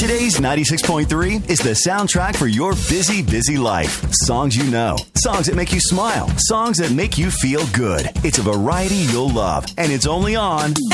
Today's 96.3 is the soundtrack for your busy, busy life. Songs you know, songs that make you smile, songs that make you feel good. It's a variety you'll love, and it's only on